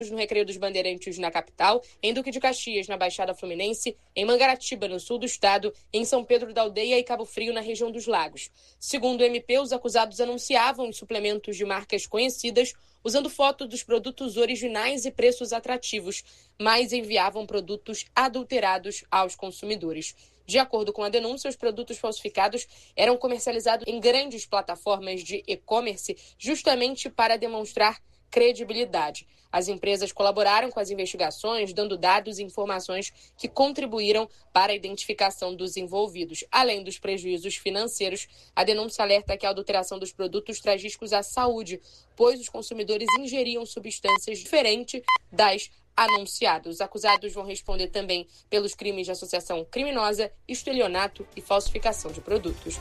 no Recreio dos Bandeirantes, na capital, em Duque de Caxias, na Baixada Fluminense, em Mangaratiba, no sul do estado, em São Pedro da Aldeia e Cabo Frio, na região dos Lagos. Segundo o MP, os acusados anunciavam os suplementos de marcas conhecidas, usando fotos dos produtos originais e preços atrativos, mas enviavam produtos adulterados aos consumidores. De acordo com a denúncia, os produtos falsificados eram comercializados em grandes plataformas de e-commerce justamente para demonstrar credibilidade. As empresas colaboraram com as investigações, dando dados e informações que contribuíram para a identificação dos envolvidos. Além dos prejuízos financeiros, a denúncia alerta que a adulteração dos produtos traz riscos à saúde, pois os consumidores ingeriam substâncias diferentes das anunciadas. Os acusados vão responder também pelos crimes de associação criminosa, estelionato e falsificação de produtos.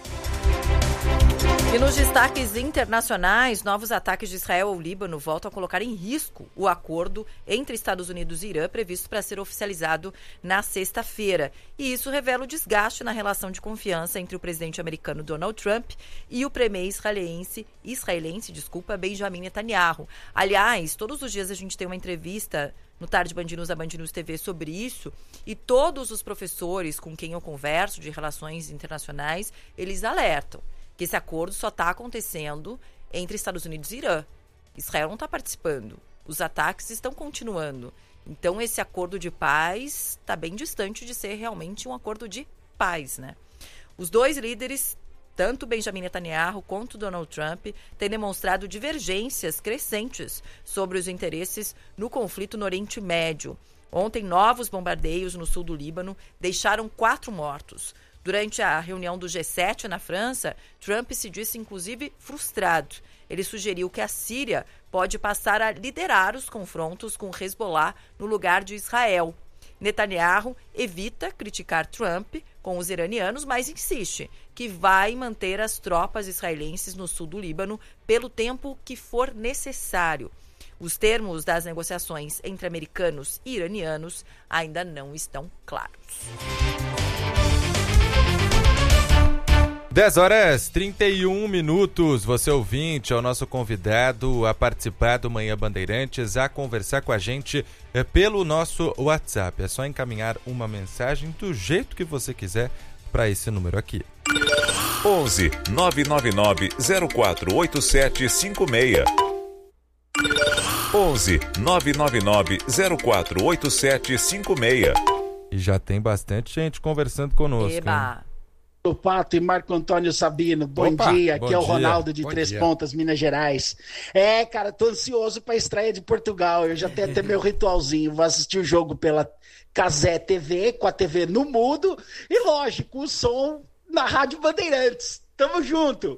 E nos destaques internacionais, novos ataques de Israel ao Líbano voltam a colocar em risco o acordo entre Estados Unidos e Irã previsto para ser oficializado na sexta-feira. E isso revela o desgaste na relação de confiança entre o presidente americano Donald Trump e o premier israelense Benjamin Netanyahu. Aliás, todos os dias a gente tem uma entrevista no Tarde Band News, da Band News TV, sobre isso, e todos os professores com quem eu converso de relações internacionais, eles alertam que esse acordo só está acontecendo entre Estados Unidos e Irã. Israel não está participando. Os ataques estão continuando. Então, esse acordo de paz está bem distante de ser realmente um acordo de paz, né? Os dois líderes, tanto Benjamin Netanyahu quanto Donald Trump, têm demonstrado divergências crescentes sobre os interesses no conflito no Oriente Médio. Ontem, novos bombardeios no sul do Líbano deixaram 4 mortos. Durante a reunião do G7 na França, Trump se disse, inclusive, frustrado. Ele sugeriu que a Síria pode passar a liderar os confrontos com o Hezbollah no lugar de Israel. Netanyahu evita criticar Trump com os iranianos, mas insiste que vai manter as tropas israelenses no sul do Líbano pelo tempo que for necessário. Os termos das negociações entre americanos e iranianos ainda não estão claros. 10h31. Você ouvinte é o nosso convidado a participar do Manhã Bandeirantes, a conversar com a gente pelo nosso WhatsApp. É só encaminhar uma mensagem do jeito que você quiser para esse número aqui. 11 999 048756. 11 999 048756. E já tem bastante gente conversando conosco. Eba! O Pato e Marco Antônio Sabino, bom dia, aqui é o Ronaldo de Três Pontas, Minas Gerais. Cara, tô ansioso pra estreia de Portugal, eu já tenho até meu ritualzinho, vou assistir o jogo pela Cazé TV, com a TV no mudo, e lógico, o som na Rádio Bandeirantes. Tamo junto!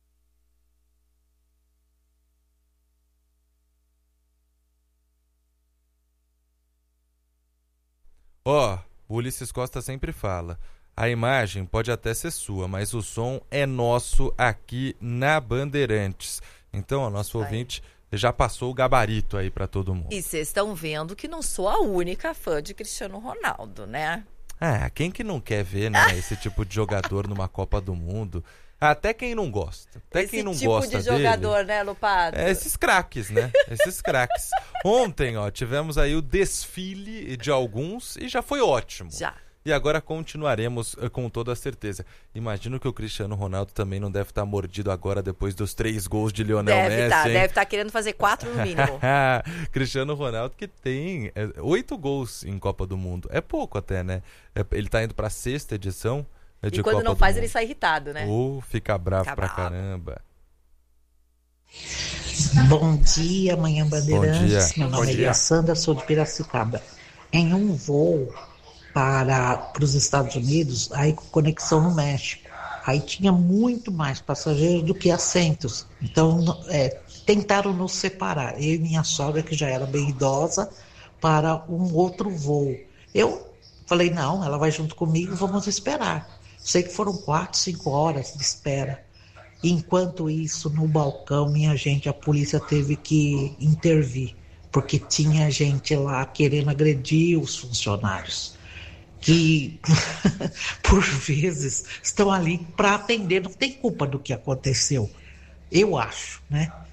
O Ulisses Costa sempre fala: a imagem pode até ser sua, mas o som é nosso aqui na Bandeirantes. Então, o nosso ouvinte já passou o gabarito aí para todo mundo. E vocês estão vendo que não sou a única fã de Cristiano Ronaldo, né? Quem que não quer ver, né, esse tipo de jogador numa Copa do Mundo? Até quem não gosta. Até quem não gosta dele. Esse tipo de jogador, né, Lupato? Esses craques, né? Esses craques. Ontem, tivemos aí o desfile de alguns e já foi ótimo. Já. E agora continuaremos com toda a certeza. Imagino que o Cristiano Ronaldo também não deve estar mordido agora depois dos 3 gols de Lionel Messi. Deve estar querendo fazer 4 no mínimo. Cristiano Ronaldo que tem 8 gols em Copa do Mundo. É pouco até, né? Ele está indo para a 6ª edição de e quando Copa não faz, ele sai irritado, né? Fica bravo pra caramba. Bom dia, Manhã Bandeirantes. Meu nome é Sandra, sou de Piracicaba. Em um voo para os Estados Unidos, aí com conexão no México, aí tinha muito mais passageiros do que assentos. Então, tentaram nos separar, eu e minha sogra, que já era bem idosa, para um outro voo. Eu falei, não, ela vai junto comigo, vamos esperar. Sei que foram 4, 5 horas de espera. Enquanto isso, no balcão, minha gente, a polícia teve que intervir, porque tinha gente lá querendo agredir os funcionários, que por vezes estão ali para atender, não tem culpa do que aconteceu, eu acho, né?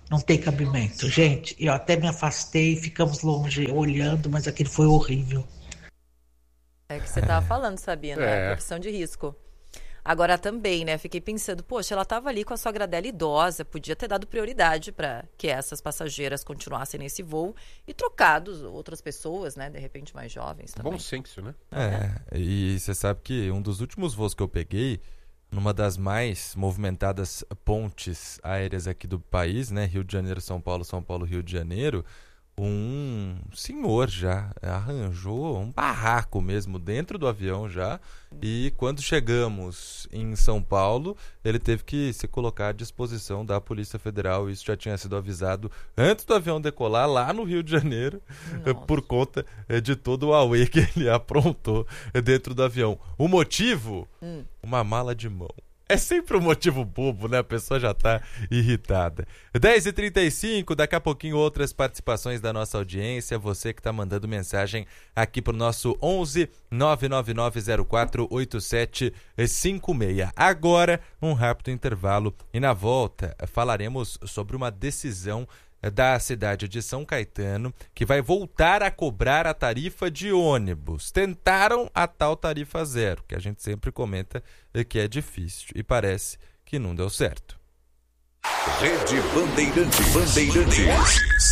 Não tem cabimento. Gente, eu até me afastei, ficamos longe olhando, mas aquele foi horrível. É que você estava falando, Sabina, profissão de risco. Agora também, né, fiquei pensando, poxa, ela estava ali com a sogra dela idosa, podia ter dado prioridade para que essas passageiras continuassem nesse voo e trocado outras pessoas, né, de repente mais jovens também. Bom senso, né? E você sabe que um dos últimos voos que eu peguei, numa das mais movimentadas pontes aéreas aqui do país, né, Rio de Janeiro, São Paulo, São Paulo, Rio de Janeiro, um senhor já arranjou um barraco mesmo dentro do avião já, e quando chegamos em São Paulo, ele teve que se colocar à disposição da Polícia Federal. Isso já tinha sido avisado antes do avião decolar lá no Rio de Janeiro. Nossa. Por conta de todo o auê que ele aprontou dentro do avião. O motivo? Uma mala de mão. É sempre um motivo bobo, né? A pessoa já tá irritada. 10h35, daqui a pouquinho outras participações da nossa audiência. Você que tá mandando mensagem aqui pro nosso 11 99904 8756. Agora, um rápido intervalo e na volta falaremos sobre uma decisão da cidade de São Caetano, que vai voltar a cobrar a tarifa de ônibus. Tentaram a tal tarifa zero, que a gente sempre comenta que é difícil, e parece que não deu certo. Rede Bandeirantes.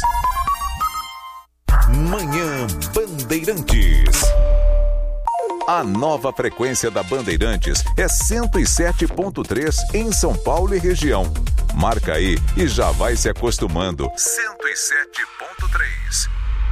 Manhã Bandeirantes. A nova frequência da Bandeirantes é 107.3 em São Paulo e região. Marca aí e já vai se acostumando. 107.3.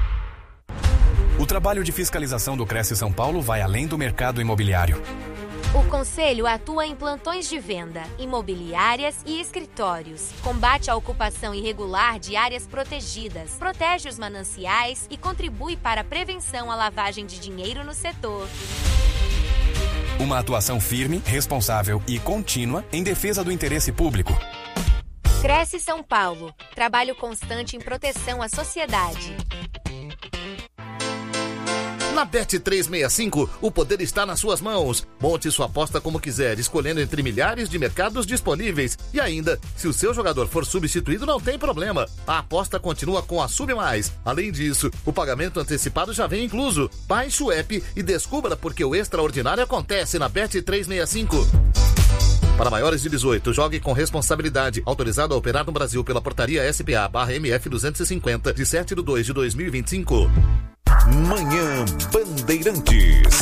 O trabalho de fiscalização do Cresce São Paulo vai além do mercado imobiliário. O Conselho atua em plantões de venda, imobiliárias e escritórios. Combate a ocupação irregular de áreas protegidas, protege os mananciais e contribui para a prevenção à lavagem de dinheiro no setor. Uma atuação firme, responsável e contínua em defesa do interesse público. Cresce São Paulo. Trabalho constante em proteção à sociedade. Na Bet365, o poder está nas suas mãos. Monte sua aposta como quiser, escolhendo entre milhares de mercados disponíveis. E ainda, se o seu jogador for substituído, não tem problema. A aposta continua com a Sub Mais. Além disso, o pagamento antecipado já vem incluso. Baixe o app e descubra porque o extraordinário acontece na Bet365. Para maiores de 18, jogue com responsabilidade. Autorizado a operar no Brasil pela portaria SPA/MF 250, de 7/2/2025. Manhã Bandeirantes.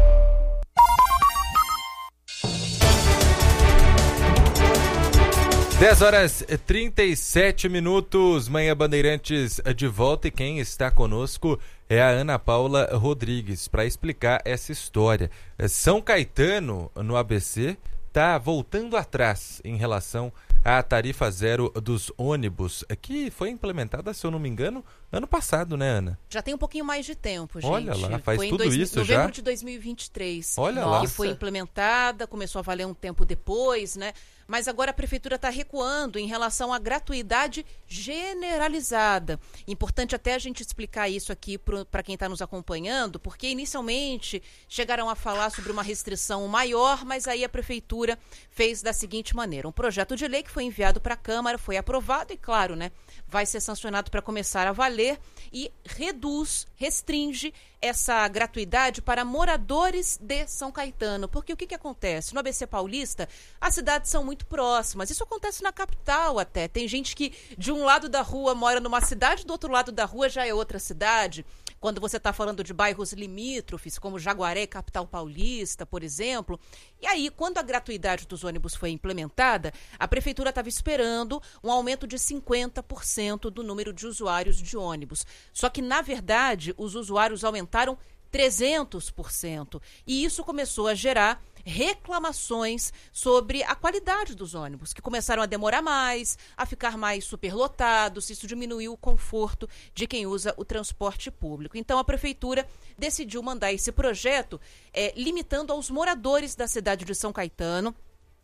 Dez horas e 37 minutos, Manhã Bandeirantes de volta, e quem está conosco é a Ana Paula Rodrigues para explicar essa história. São Caetano, no ABC, está voltando atrás em relação à tarifa zero dos ônibus, que foi implementada, se eu não me engano, ano passado, né, Ana? Já tem um pouquinho mais de tempo, gente. Olha lá, faz foi tudo isso novembro já? Novembro de 2023. Olha lá. Que foi implementada, começou a valer um tempo depois, né? Mas agora a prefeitura está recuando em relação à gratuidade generalizada. Importante até a gente explicar isso aqui para quem está nos acompanhando, porque inicialmente chegaram a falar sobre uma restrição maior, mas aí a prefeitura fez da seguinte maneira: um projeto de lei que foi enviado para a Câmara, foi aprovado e, claro, né, vai ser sancionado para começar a valer, e restringe essa gratuidade para moradores de São Caetano. Porque o que acontece? No ABC Paulista, as cidades são muito próximas. Isso acontece na capital até. Tem gente que de um lado da rua mora numa cidade, do outro lado da rua já é outra cidade. Quando você está falando de bairros limítrofes, como Jaguaré, capital paulista, por exemplo. E aí, quando a gratuidade dos ônibus foi implementada, a prefeitura estava esperando um aumento de 50% do número de usuários de ônibus. Só que, na verdade, os usuários aumentaram 300%. E isso começou a gerar reclamações sobre a qualidade dos ônibus, que começaram a demorar mais, a ficar mais superlotados. Isso diminuiu o conforto de quem usa o transporte público. Então, a prefeitura decidiu mandar esse projeto limitando aos moradores da cidade de São Caetano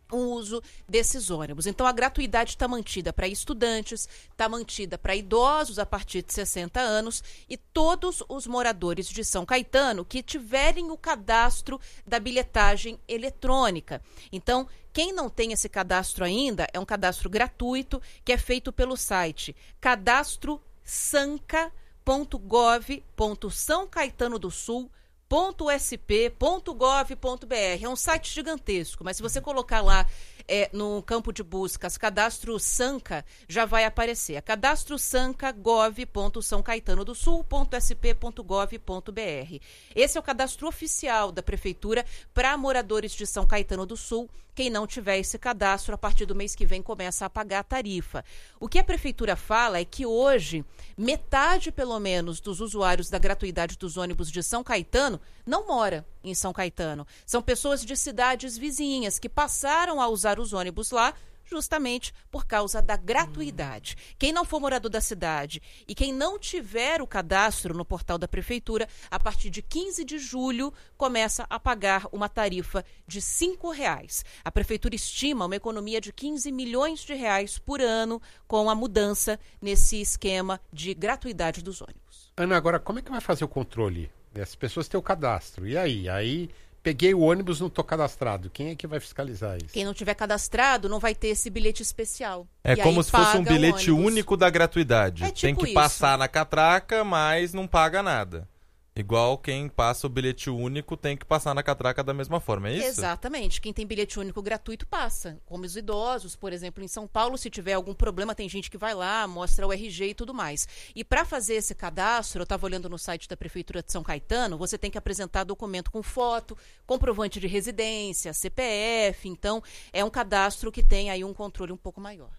o uso desses ônibus. Então, a gratuidade está mantida para estudantes, está mantida para idosos a partir de 60 anos e todos os moradores de São Caetano que tiverem o cadastro da bilhetagem eletrônica. Então, quem não tem esse cadastro ainda, é um cadastro gratuito que é feito pelo site cadastrosanca.gov.sãocaetanodosul.sp.gov.br. É um site gigantesco, mas se você colocar lá no campo de buscas Cadastro Sanca, já vai aparecer. É cadastrosanca.gov.sãocaetanodosul.sp.gov.br. Esse é o cadastro oficial da Prefeitura para moradores de São Caetano do Sul. Quem não tiver esse cadastro, a partir do mês que vem começa a pagar a tarifa. O que a Prefeitura fala é que hoje, metade pelo menos dos usuários da gratuidade dos ônibus de São Caetano não mora em São Caetano. São pessoas de cidades vizinhas que passaram a usar os ônibus lá justamente por causa da gratuidade. Quem não for morador da cidade e quem não tiver o cadastro no portal da Prefeitura, a partir de 15 de julho, começa a pagar uma tarifa de R$ 5,00. A Prefeitura estima uma economia de 15 milhões de reais por ano com a mudança nesse esquema de gratuidade dos ônibus. Ana, agora como é que vai fazer o controle? As pessoas têm o cadastro. E aí peguei o ônibus, não estou cadastrado. Quem é que vai fiscalizar isso? Quem não tiver cadastrado não vai ter esse bilhete especial. É como se fosse um bilhete único da gratuidade. Tem que passar na catraca, mas não paga nada. Igual quem passa o bilhete único tem que passar na catraca da mesma forma, é isso? Exatamente. Quem tem bilhete único gratuito passa. Como os idosos, por exemplo, em São Paulo, se tiver algum problema, tem gente que vai lá, mostra o RG e tudo mais. E para fazer esse cadastro, eu estava olhando no site da Prefeitura de São Caetano, você tem que apresentar documento com foto, comprovante de residência, CPF. Então, é um cadastro que tem aí um controle um pouco maior.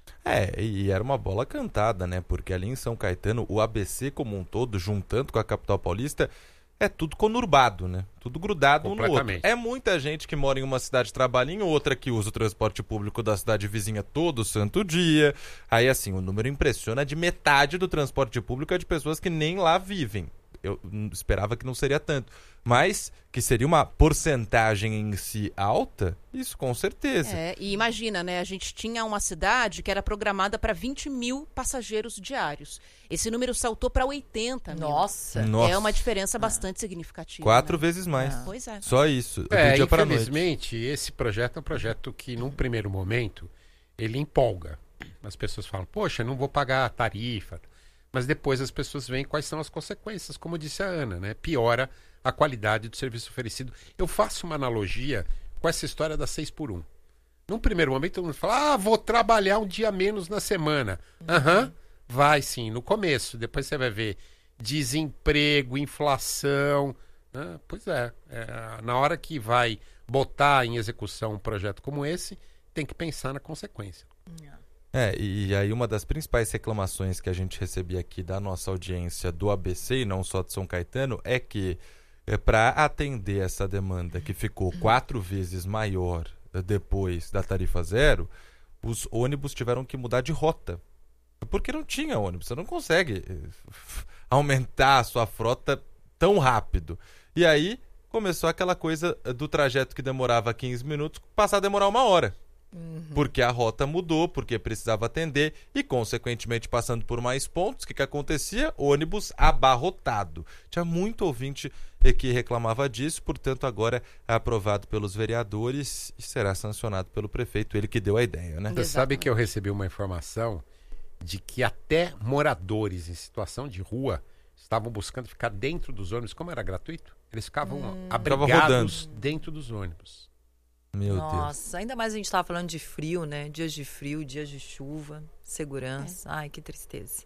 E era uma bola cantada, né? Porque ali em São Caetano, o ABC como um todo, juntando com a capital paulista, é tudo conurbado, né? Tudo grudado um no outro. É muita gente que mora em uma cidade, trabalha em outra, que usa o transporte público da cidade vizinha todo santo dia. Aí, assim, o número impressiona de metade do transporte público é de pessoas que nem lá vivem. Eu esperava que não seria tanto. Mas que seria uma porcentagem em si alta, isso com certeza. E imagina, né? A gente tinha uma cidade que era programada para 20 mil passageiros diários. Esse número saltou para 80 mil. Nossa. É uma diferença bastante significativa. 4 vezes mais. Pois é. Só isso. Do dia para noite. Infelizmente, esse projeto é um projeto que, num primeiro momento, ele empolga. As pessoas falam, poxa, não vou pagar a tarifa. Mas depois as pessoas veem quais são as consequências, como disse a Ana, né? Piora a qualidade do serviço oferecido. Eu faço uma analogia com essa história da 6x1. Num primeiro momento, todo mundo fala, vou trabalhar um dia menos na semana. Vai sim, no começo. Depois você vai ver desemprego, inflação. Pois é, na hora que vai botar em execução um projeto como esse, tem que pensar na consequência. E aí uma das principais reclamações que a gente recebia aqui da nossa audiência do ABC e não só de São Caetano é que para atender essa demanda que ficou 4 vezes maior depois da tarifa zero, os ônibus tiveram que mudar de rota. Porque não tinha ônibus, você não consegue aumentar a sua frota tão rápido. E aí começou aquela coisa do trajeto que demorava 15 minutos passar a demorar 1 hora. Porque a rota mudou, porque precisava atender e, consequentemente, passando por mais pontos, o que acontecia? Ônibus abarrotado. Tinha muito ouvinte que reclamava disso, portanto, agora é aprovado pelos vereadores e será sancionado pelo prefeito, ele que deu a ideia, né? Você sabe que eu recebi uma informação de que até moradores em situação de rua estavam buscando ficar dentro dos ônibus, como era gratuito, eles ficavam abrigados dentro dos ônibus. Meu Nossa, Deus. Ainda mais a gente estava falando de frio, né? Dias de frio, dias de chuva, segurança. Ai, que tristeza.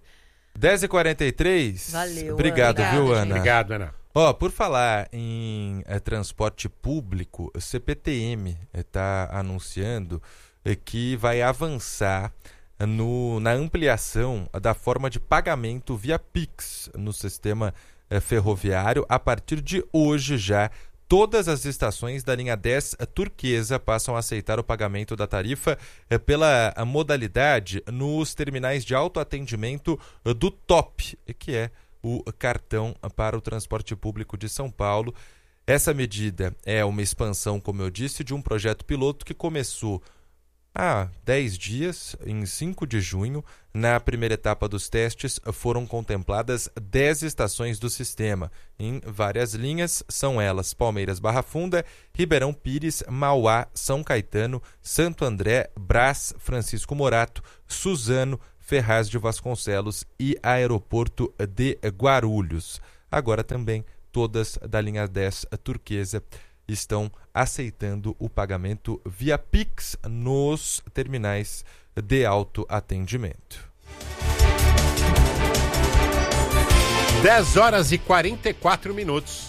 10h43. Valeu, Obrigado, Ana. viu, Ana? Obrigado, Ana. Por falar em transporte público, o CPTM está anunciando que vai avançar na ampliação da forma de pagamento via Pix no sistema ferroviário. A partir de hoje já, todas as estações da linha 10 turquesa passam a aceitar o pagamento da tarifa pela modalidade nos terminais de autoatendimento do TOP, que é o cartão para o transporte público de São Paulo. Essa medida é uma expansão, como eu disse, de um projeto piloto que começou há 10 dias, em 5 de junho, na primeira etapa dos testes, foram contempladas 10 estações do sistema. Em várias linhas, são elas Palmeiras Barra Funda, Ribeirão Pires, Mauá, São Caetano, Santo André, Brás, Francisco Morato, Suzano, Ferraz de Vasconcelos e Aeroporto de Guarulhos. Agora também todas da linha 10 turquesa estão aceitando o pagamento via Pix nos terminais de autoatendimento. 10h44.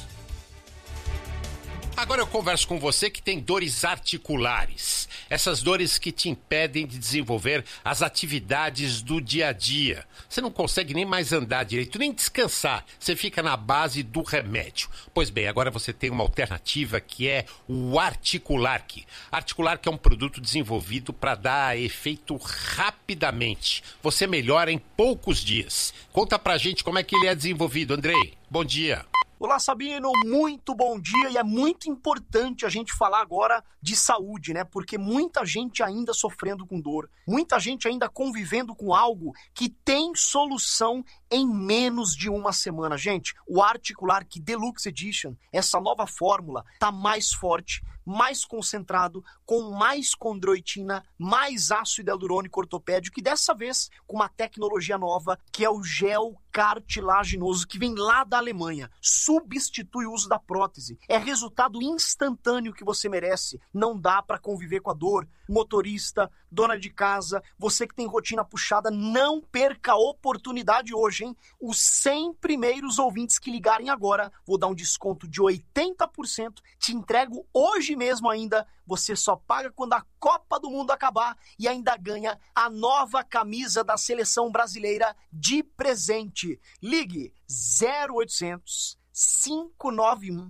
Agora eu converso com você que tem dores articulares. Essas dores que te impedem de desenvolver as atividades do dia a dia. Você não consegue nem mais andar direito, nem descansar. Você fica na base do remédio. Pois bem, agora você tem uma alternativa que é o Articulark. Articulark é um produto desenvolvido para dar efeito rapidamente. Você melhora em poucos dias. Conta pra gente como é que ele é desenvolvido, Andrei. Bom dia. Olá, Sabino, muito bom dia, e é muito importante a gente falar agora de saúde, né? Porque muita gente ainda sofrendo com dor, muita gente ainda convivendo com algo que tem solução em menos de uma semana. Gente, o Articulark Deluxe Edition, essa nova fórmula, tá mais forte, mais concentrado, com mais condroitina, mais ácido hialurônico ortopédico, e dessa vez com uma tecnologia nova, que é o gel cartilaginoso, que vem lá da Alemanha. Substitui o uso da prótese. É resultado instantâneo que você merece. Não dá para conviver com a dor. Motorista, dona de casa, você que tem rotina puxada, não perca a oportunidade hoje, hein? Os 100 primeiros ouvintes que ligarem agora, vou dar um desconto de 80%, te entrego hoje mesmo ainda. Você só paga quando a Copa do Mundo acabar e ainda ganha a nova camisa da seleção brasileira de presente. Ligue 0800 591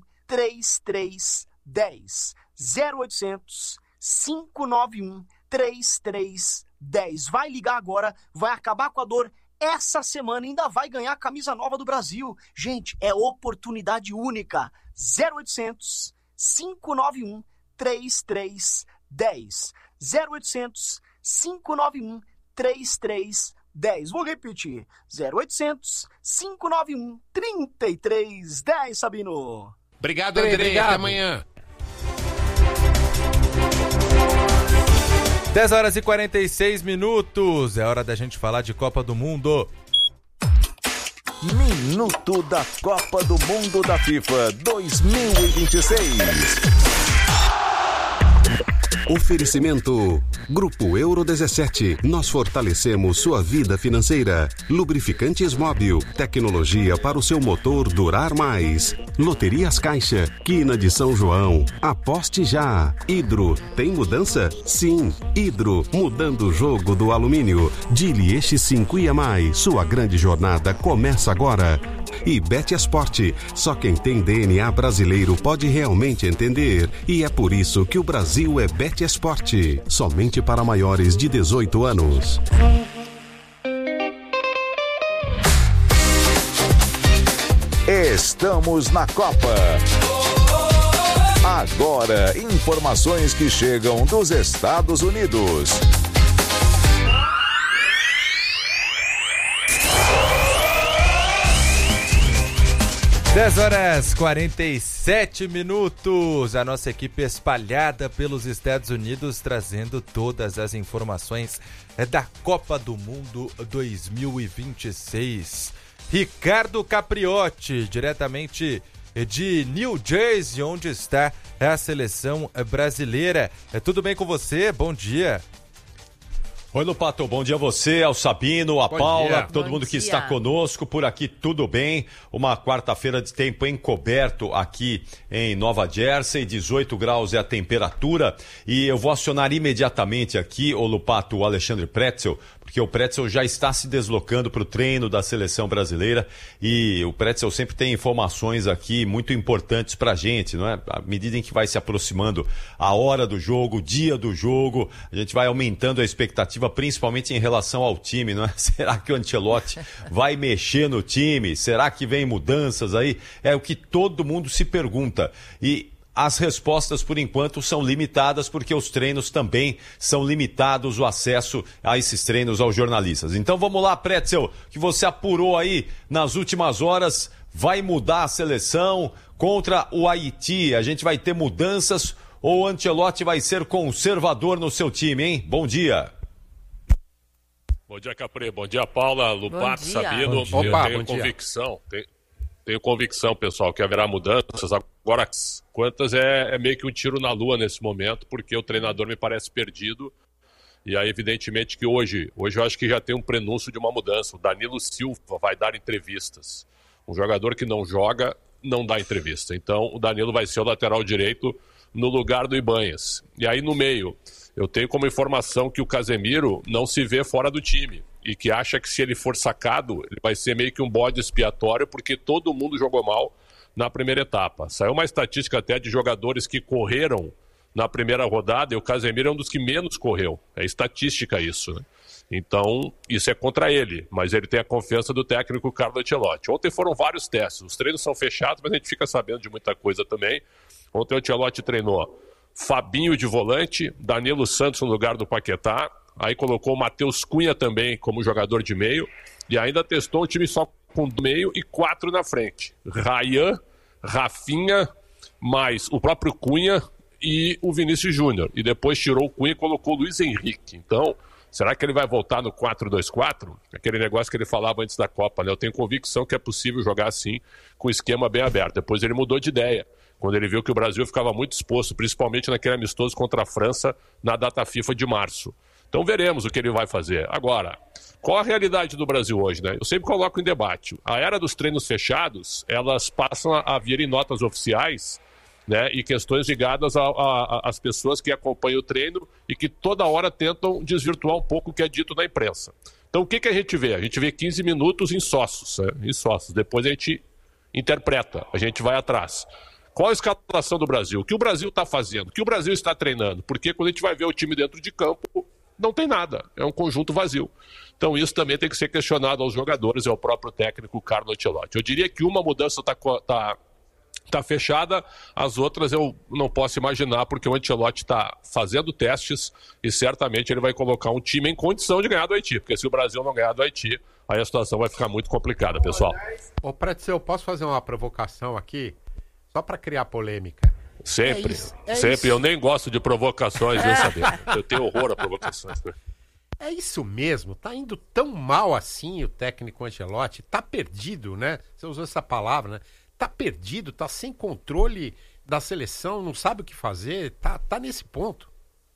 3310. 0800 591 3310. Vai ligar agora, vai acabar com a dor essa semana, ainda vai ganhar a camisa nova do Brasil. Gente, é oportunidade única. 0800 591 3310. 0800 591 3310. Vou repetir. 0800 591 3310, Sabino. Obrigado, André. Até amanhã. 10h46. É hora da gente falar de Copa do Mundo. Minuto da Copa do Mundo da FIFA 2026. Oferecimento Grupo Euro 17. Nós fortalecemos sua vida financeira. Lubrificantes Móbil. Tecnologia para o seu motor durar mais. Loterias Caixa. Quina de São João. Aposte já. Hidro. Tem mudança? Sim. Hidro. Mudando o jogo do alumínio. Dili X5 e mais. Sua grande jornada começa agora. E Betesport. Só quem tem DNA brasileiro pode realmente entender. E é por isso que o Brasil é Betesport. Somente para maiores de 18 anos. Estamos na Copa. Agora, informações que chegam dos Estados Unidos. 10h47. A nossa equipe espalhada pelos Estados Unidos, trazendo todas as informações da Copa do Mundo 2026. Ricardo Capriotti, diretamente de New Jersey, onde está a seleção brasileira. Tudo bem com você? Bom dia. Oi, Lupato, bom dia a você, ao Sabino, a Paula, todo mundo que está conosco por aqui, tudo bem? Uma quarta-feira de tempo encoberto aqui em Nova Jersey, 18 graus é a temperatura, e eu vou acionar imediatamente aqui, o Lupato, o Alexandre Pretzel, porque o Pretzel já está se deslocando para o treino da seleção brasileira, e o Pretzel sempre tem informações aqui muito importantes para a gente, não é? À medida em que vai se aproximando a hora do jogo, o dia do jogo, a gente vai aumentando a expectativa, principalmente em relação ao time, não é? Será que o Ancelotti vai mexer no time? Será que vem mudanças aí? É o que todo mundo se pergunta. E as respostas, por enquanto, são limitadas, porque os treinos também são limitados, o acesso a esses treinos aos jornalistas. Então vamos lá, Pretzel, que você apurou aí nas últimas horas, vai mudar a seleção contra o Haiti? A gente vai ter mudanças ou o Ancelotti vai ser conservador no seu time, hein? Bom dia. Bom dia, Capri. Bom dia, Paula, Lupato, Sabino. Opa, eu tenho convicção, pessoal, que haverá mudanças. Agora, quantas é meio que um tiro na lua nesse momento, porque o treinador me parece perdido. E aí, evidentemente, que hoje eu acho que já tem um prenúncio de uma mudança. O Danilo Silva vai dar entrevistas. Um jogador que não joga, não dá entrevista. Então, o Danilo vai ser o lateral direito no lugar do Ibanhas. E aí, no meio, eu tenho como informação que o Casemiro não se vê fora do time. E que acha que se ele for sacado, ele vai ser meio que um bode expiatório, porque todo mundo jogou mal na primeira etapa. Saiu uma estatística até de jogadores que correram na primeira rodada, e o Casemiro é um dos que menos correu. É estatística isso, né? Então, isso é contra ele, mas ele tem a confiança do técnico Carlo Ancelotti. Ontem foram vários testes, os treinos são fechados, mas a gente fica sabendo de muita coisa também. Ontem o Ancelotti treinou Fabinho de volante, Danilo Santos no lugar do Paquetá, aí colocou o Matheus Cunha também como jogador de meio, e ainda testou um time só com meio e 4 na frente. Ryan, Rafinha, mais o próprio Cunha e o Vinícius Júnior. E depois tirou o Cunha e colocou o Luiz Henrique. Então, será que ele vai voltar no 4-2-4? Aquele negócio que ele falava antes da Copa, né? Eu tenho convicção que é possível jogar assim, com o esquema bem aberto. Depois ele mudou de ideia, quando ele viu que o Brasil ficava muito exposto, principalmente naquele amistoso contra a França, na data FIFA de março. Então veremos o que ele vai fazer. Agora, qual a realidade do Brasil hoje, né? Eu sempre coloco em debate. A era dos treinos fechados, elas passam a vir em notas oficiais, né, e questões ligadas às pessoas que acompanham o treino e que toda hora tentam desvirtuar um pouco o que é dito na imprensa. Então o que a gente vê? A gente vê 15 minutos insócios, né? Insócios. Depois a gente interpreta, a gente vai atrás. Qual a escalação do Brasil? O que o Brasil está fazendo? O que o Brasil está treinando? Porque quando a gente vai ver o time dentro de campo, não tem nada. É um conjunto vazio. Então isso também tem que ser questionado aos jogadores e ao próprio técnico Carlo Ancelotti. Eu diria que uma mudança está fechada, as outras eu não posso imaginar, porque o Ancelotti está fazendo testes e certamente ele vai colocar um time em condição de ganhar do Haiti, porque se o Brasil não ganhar do Haiti, aí a situação vai ficar muito complicada, pessoal. Ô, Pretzel, eu posso fazer uma provocação aqui? Só para criar polêmica. Sempre, sempre. Isso. Eu nem gosto de provocações, viu, saber? Eu tenho horror a provocações. É isso mesmo, tá indo tão mal assim o técnico Ancelotti, tá perdido, né? Você usou essa palavra, né? Tá perdido, tá sem controle da seleção, não sabe o que fazer, tá nesse ponto.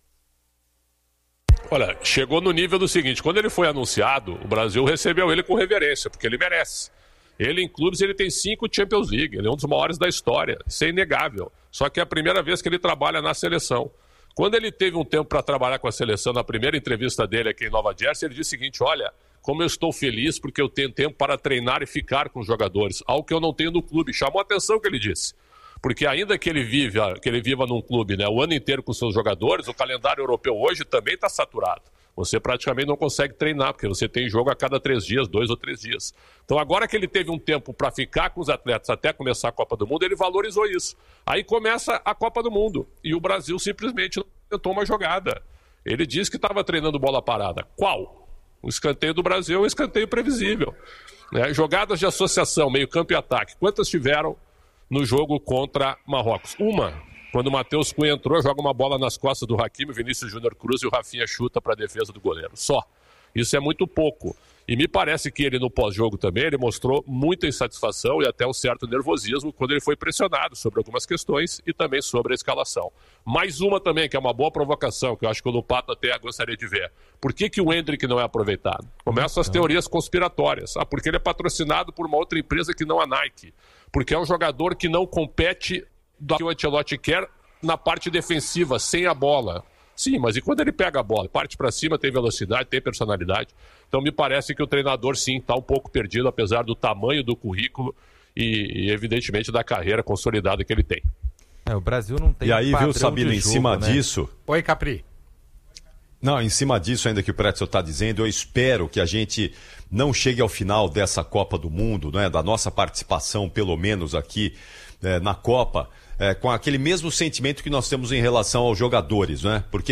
Olha, chegou no nível do seguinte, quando ele foi anunciado, o Brasil recebeu ele com reverência, porque ele merece. Ele, em clubes, ele tem 5 Champions League, ele é um dos maiores da história, isso é inegável. Só que é a primeira vez que ele trabalha na seleção. Quando ele teve um tempo para trabalhar com a seleção, na primeira entrevista dele aqui em Nova Jersey, ele disse o seguinte, olha, como eu estou feliz porque eu tenho tempo para treinar e ficar com os jogadores, algo que eu não tenho no clube. Chamou a atenção o que ele disse. Porque ainda que ele viva num clube, né, o ano inteiro com seus jogadores, o calendário europeu hoje também está saturado. Você praticamente não consegue treinar, porque você tem jogo a cada 3 dias, 2 ou 3 dias. Então agora que ele teve um tempo para ficar com os atletas até começar a Copa do Mundo, ele valorizou isso. Aí começa a Copa do Mundo e o Brasil simplesmente não tentou uma jogada. Ele disse que estava treinando bola parada. Qual? O escanteio do Brasil é um escanteio previsível. Né? Jogadas de associação, meio campo e ataque. Quantas tiveram no jogo contra Marrocos? Uma. Quando o Matheus Cunha entrou, joga uma bola nas costas do Hakimi, o Vinícius Júnior cruza e o Rafinha chuta para a defesa do goleiro. Só. Isso é muito pouco. E me parece que ele no pós-jogo também, ele mostrou muita insatisfação e até um certo nervosismo quando ele foi pressionado sobre algumas questões e também sobre a escalação. Mais uma também, que é uma boa provocação, que eu acho que o Lupato até gostaria de ver. Por que o Endrick não é aproveitado? Começam as teorias conspiratórias. Porque ele é patrocinado por uma outra empresa que não a Nike. Porque é um jogador que não compete do que o Ancelotti quer na parte defensiva, sem a bola. Sim, mas e quando ele pega a bola? Parte para cima, tem velocidade, tem personalidade. Então me parece que o treinador sim está um pouco perdido, apesar do tamanho do currículo e evidentemente da carreira consolidada que ele tem. O Brasil não tem. E aí, viu, Sabino, em cima disso... Oi, Capri. Não, em cima disso ainda que o Pretzel está dizendo, eu espero que a gente não chegue ao final dessa Copa do Mundo, né, da nossa participação, pelo menos aqui na Copa, com aquele mesmo sentimento que nós temos em relação aos jogadores, né? Porque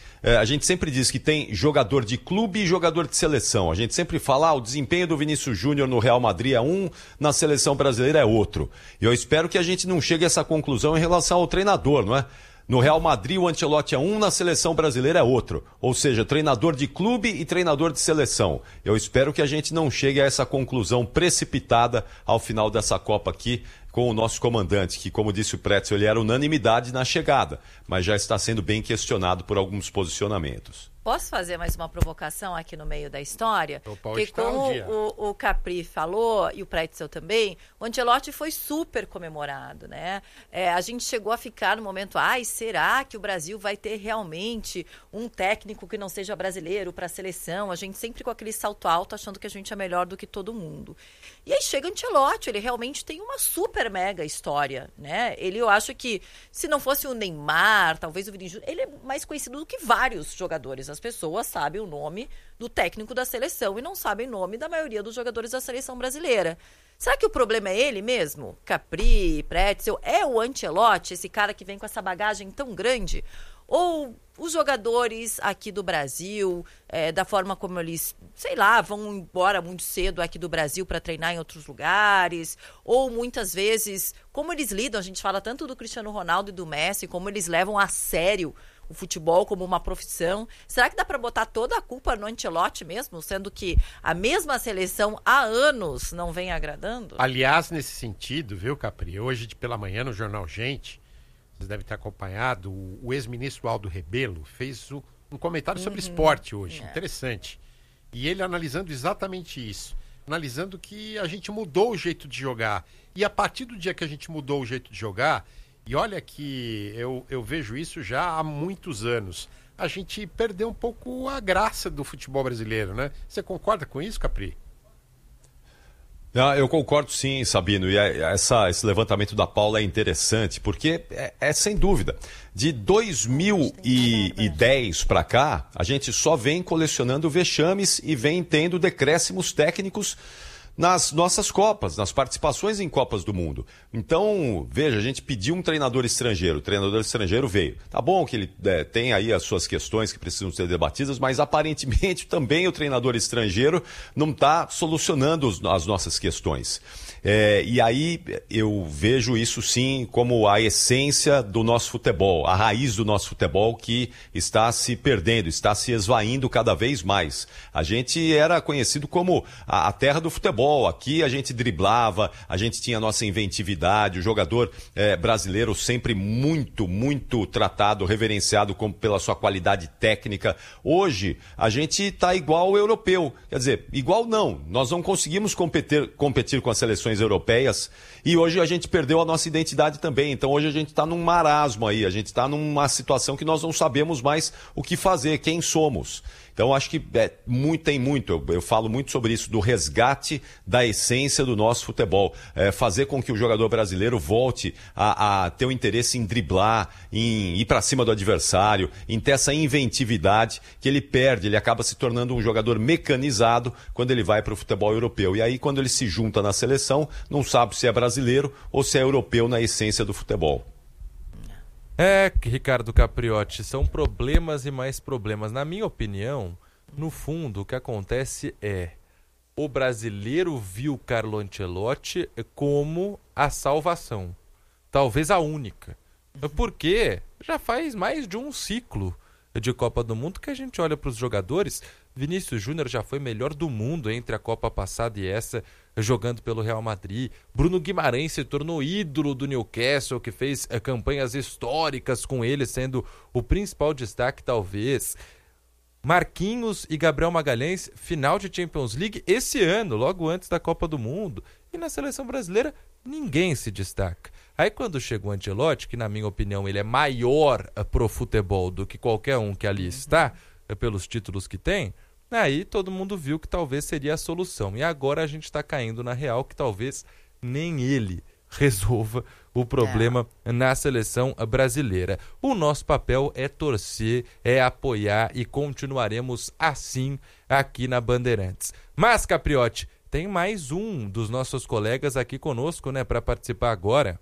a gente sempre diz que tem jogador de clube e jogador de seleção. A gente sempre fala, o desempenho do Vinícius Júnior no Real Madrid é um, na seleção brasileira é outro. E eu espero que a gente não chegue a essa conclusão em relação ao treinador, não é? No Real Madrid, o Ancelotti é um, na seleção brasileira é outro. Ou seja, treinador de clube e treinador de seleção. Eu espero que a gente não chegue a essa conclusão precipitada ao final dessa Copa aqui com o nosso comandante, que, como disse o Pretzel, ele era unanimidade na chegada, mas já está sendo bem questionado por alguns posicionamentos. Posso fazer mais uma provocação aqui no meio da história? Porque como o Capri falou, e o Pretzel também, o Ancelotti foi super comemorado, né? A gente chegou a ficar no momento, será que o Brasil vai ter realmente um técnico que não seja brasileiro para a seleção? A gente sempre com aquele salto alto, achando que a gente é melhor do que todo mundo. E aí chega o Ancelotti, ele realmente tem uma super mega história, né? Eu acho que, se não fosse o Neymar, talvez o Vinícius, ele é mais conhecido do que vários jogadores. As pessoas sabem o nome do técnico da seleção e não sabem o nome da maioria dos jogadores da seleção brasileira. Será que o problema é ele mesmo? Capri, Pretzel, é o Ancelotti, esse cara que vem com essa bagagem tão grande? Ou os jogadores aqui do Brasil, da forma como eles, vão embora muito cedo aqui do Brasil para treinar em outros lugares, ou muitas vezes, como eles lidam, a gente fala tanto do Cristiano Ronaldo e do Messi, como eles levam a sério o futebol como uma profissão. Será que dá para botar toda a culpa no Ancelotti mesmo, sendo que a mesma seleção há anos não vem agradando? Aliás, nesse sentido, viu, Capri, hoje pela manhã no Jornal Gente, vocês devem ter acompanhado, o ex-ministro Aldo Rebelo fez um comentário sobre esporte hoje, interessante. E ele analisando exatamente isso, analisando que a gente mudou o jeito de jogar. E a partir do dia que a gente mudou o jeito de jogar, e olha que eu vejo isso já há muitos anos, a gente perdeu um pouco a graça do futebol brasileiro, né? Você concorda com isso, Capri? Eu concordo sim, Sabino, e esse levantamento da Paula é interessante, porque sem dúvida, de 2010 para cá, a gente só vem colecionando vexames e vem tendo decréscimos técnicos nas nossas Copas, nas participações em Copas do Mundo. Então, veja, a gente pediu um treinador estrangeiro, o treinador estrangeiro veio. Tá bom que ele tem aí as suas questões que precisam ser debatidas, mas aparentemente também o treinador estrangeiro não está solucionando as nossas questões. E aí eu vejo isso sim como a essência do nosso futebol, a raiz do nosso futebol que está se perdendo, está se esvaindo cada vez mais. A gente era conhecido como a terra do futebol. Aqui a gente driblava, a gente tinha a nossa inventividade, o jogador brasileiro sempre muito, muito tratado, reverenciado pela sua qualidade técnica. Hoje a gente está igual ao europeu, quer dizer, igual não, nós não conseguimos competir com as seleções europeias e hoje a gente perdeu a nossa identidade também. Então hoje a gente está num marasmo aí, a gente está numa situação que nós não sabemos mais o que fazer, quem somos. Então, acho que tem muito, eu falo muito sobre isso, do resgate da essência do nosso futebol. Fazer com que o jogador brasileiro volte a ter o interesse em driblar, em ir para cima do adversário, em ter essa inventividade que ele perde, ele acaba se tornando um jogador mecanizado quando ele vai para o futebol europeu. E aí, quando ele se junta na seleção, não sabe se é brasileiro ou se é europeu na essência do futebol. Ricardo Capriotti, são problemas e mais problemas. Na minha opinião, no fundo, o que acontece o brasileiro viu Carlo Ancelotti como a salvação. Talvez a única. Porque já faz mais de um ciclo de Copa do Mundo que a gente olha para os jogadores. Vinícius Júnior já foi melhor do mundo entre a Copa passada e essa, jogando pelo Real Madrid. Bruno Guimarães se tornou ídolo do Newcastle, que fez campanhas históricas com ele, sendo o principal destaque, talvez. Marquinhos e Gabriel Magalhães, final de Champions League esse ano, logo antes da Copa do Mundo. E na seleção brasileira, ninguém se destaca. Aí quando chega o Ancelotti, que na minha opinião ele é maior pro futebol do que qualquer um que ali está, pelos títulos que tem, aí todo mundo viu que talvez seria a solução. E agora a gente está caindo na real que talvez nem ele resolva o problema na seleção brasileira. O nosso papel é torcer, é apoiar e continuaremos assim aqui na Bandeirantes. Mas, Capriotti, tem mais um dos nossos colegas aqui conosco, né, para participar agora.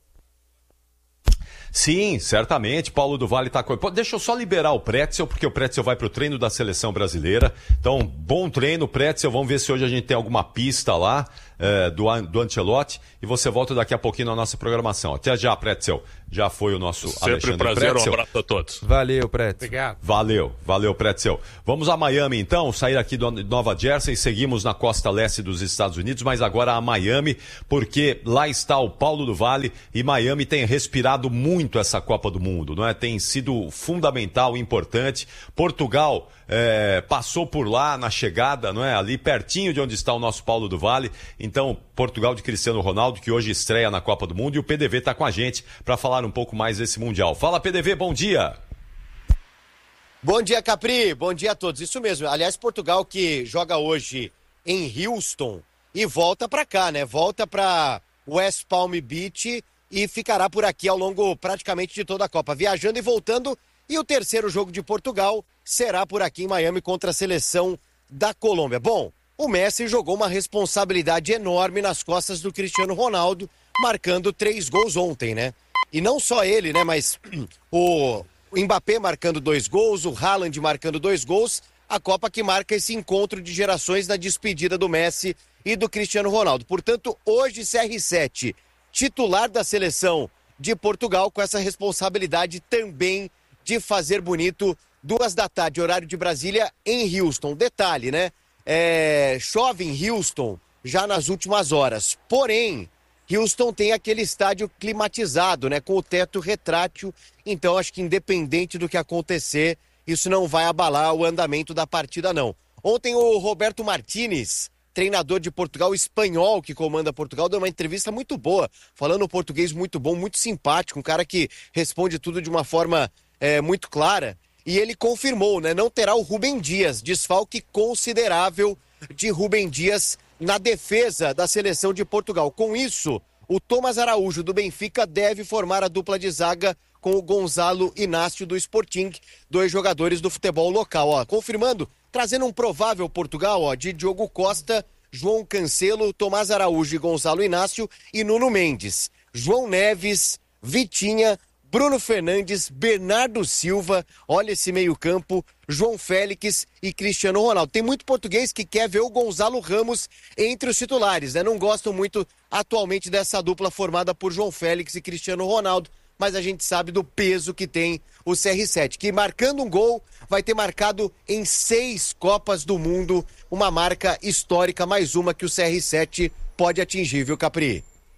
Sim, certamente. Paulo do Vale está com... Deixa eu só liberar o Pretzel, porque o Pretzel vai para o treino da seleção brasileira. Então, bom treino, Pretzel. Vamos ver se hoje a gente tem alguma pista lá do Ancelotti. E você volta daqui a pouquinho na nossa programação. Até já, Pretzel. Já foi o nosso sempre Alexandre prazer, Pretzel. Um abraço a todos. Valeu, Pretzel. Obrigado. Valeu, Pretzel. Vamos a Miami, então, sair aqui de Nova Jersey, seguimos na costa leste dos Estados Unidos, mas agora a Miami, porque lá está o Paulo do Vale e Miami tem respirado muito essa Copa do Mundo, não é? Tem sido fundamental, importante. Portugal passou por lá na chegada, não é? Ali pertinho de onde está o nosso Paulo do Vale. Então, Portugal de Cristiano Ronaldo, que hoje estreia na Copa do Mundo, e o PDV está com a gente para falar um pouco mais desse Mundial. Fala, PDV, bom dia! Bom dia, Capri, bom dia a todos. Isso mesmo, aliás, Portugal que joga hoje em Houston e volta para cá, né? Volta para West Palm Beach e ficará por aqui ao longo praticamente de toda a Copa, viajando e voltando. E o terceiro jogo de Portugal será por aqui em Miami contra a seleção da Colômbia. Bom, o Messi jogou uma responsabilidade enorme nas costas do Cristiano Ronaldo, marcando 3 gols ontem, né? E não só ele, né? Mas o Mbappé marcando 2 gols, o Haaland marcando 2 gols, a Copa que marca esse encontro de gerações na despedida do Messi e do Cristiano Ronaldo. Portanto, hoje CR7, titular da seleção de Portugal, com essa responsabilidade também de fazer bonito, 2 da tarde, horário de Brasília, em Houston. Detalhe, né? Chove em Houston já nas últimas horas. Porém, Houston tem aquele estádio climatizado, né? Com o teto retrátil. Então, acho que independente do que acontecer, isso não vai abalar o andamento da partida, não. Ontem, o Roberto Martínez, treinador de Portugal, espanhol, que comanda Portugal, deu uma entrevista muito boa, falando um português muito bom, muito simpático, um cara que responde tudo de uma forma muito clara. E ele confirmou, né? Não terá o Rúben Dias, desfalque considerável de Rúben Dias na defesa da seleção de Portugal. Com isso, o Thomas Araújo do Benfica deve formar a dupla de zaga com o Gonzalo Inácio do Sporting, 2 jogadores do futebol local. Ó, confirmando, trazendo um provável Portugal de Diogo Costa, João Cancelo, Tomás Araújo e Gonzalo Inácio e Nuno Mendes. João Neves, Vitinha, Bruno Fernandes, Bernardo Silva, olha esse meio-campo, João Félix e Cristiano Ronaldo. Tem muito português que quer ver o Gonzalo Ramos entre os titulares, né? Não gostam muito atualmente dessa dupla formada por João Félix e Cristiano Ronaldo, mas a gente sabe do peso que tem o CR7, que marcando um gol vai ter marcado em 6 Copas do Mundo, uma marca histórica, mais uma que o CR7 pode atingir, viu, Capri?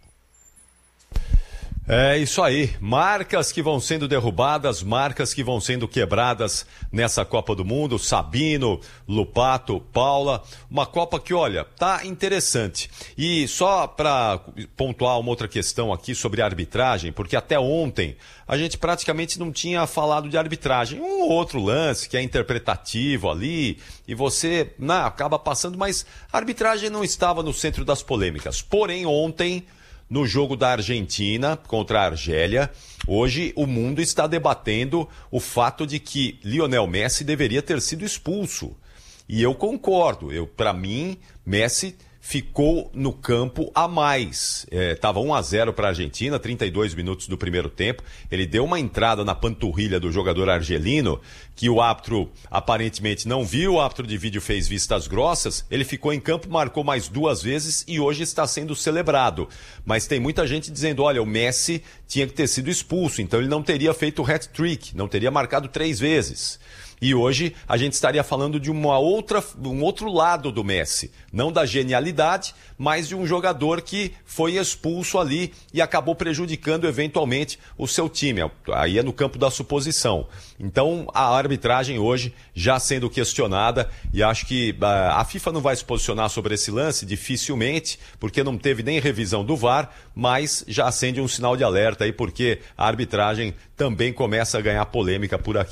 É isso aí, marcas que vão sendo derrubadas, marcas que vão sendo quebradas nessa Copa do Mundo. Sabino, Lupato, Paula, uma Copa que, olha, tá interessante. E só para pontuar uma outra questão aqui sobre a arbitragem, porque até ontem a gente praticamente não tinha falado de arbitragem. Um ou outro lance que é interpretativo ali e você acaba passando, mas a arbitragem não estava no centro das polêmicas. Porém, ontem, no jogo da Argentina contra a Argélia, hoje o mundo está debatendo o fato de que Lionel Messi deveria ter sido expulso. E eu concordo, para mim, Messi ficou no campo a mais. Estava 1-0 para a Argentina, 32 minutos do primeiro tempo. Ele deu uma entrada na panturrilha do jogador argelino, que o árbitro aparentemente não viu, o árbitro de vídeo fez vistas grossas, ele ficou em campo, marcou mais 2 vezes e hoje está sendo celebrado. Mas tem muita gente dizendo, olha, o Messi tinha que ter sido expulso, então ele não teria feito o hat-trick, não teria marcado 3 vezes. E hoje a gente estaria falando de um outro lado do Messi. Não da genialidade, mas de um jogador que foi expulso ali e acabou prejudicando eventualmente o seu time. Aí é no campo da suposição. Então a arbitragem hoje já sendo questionada e acho que a FIFA não vai se posicionar sobre esse lance, dificilmente, porque não teve nem revisão do VAR, mas já acende um sinal de alerta aí porque a arbitragem também começa a ganhar polêmica por aqui.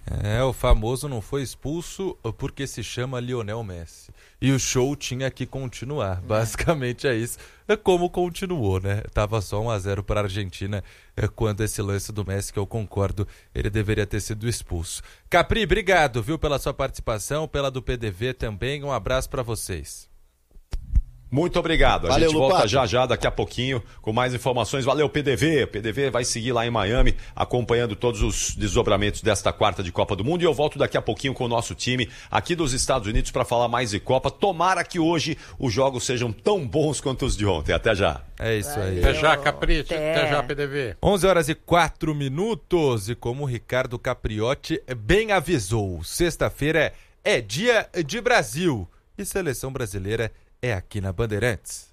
O famoso não foi expulso porque se chama Lionel Messi. E o show tinha que continuar. Basicamente é isso. Como continuou, né? Tava só 1-0 para a Argentina quando esse lance do Messi, que eu concordo, ele deveria ter sido expulso. Capri, obrigado, viu, pela sua participação, pela do PDV também. Um abraço para vocês. Muito obrigado. Valeu, a gente volta Lupato. já daqui a pouquinho com mais informações. Valeu, PDV. PDV vai seguir lá em Miami acompanhando todos os desdobramentos desta quarta de Copa do Mundo. E eu volto daqui a pouquinho com o nosso time aqui dos Estados Unidos para falar mais de Copa. Tomara que hoje os jogos sejam tão bons quanto os de ontem. Até já. É isso aí. Até já, Capricho. Até já, PDV. 11h04. E como o Ricardo Capriotti bem avisou, sexta-feira é dia de Brasil. E seleção brasileira é aqui na Bandeirantes.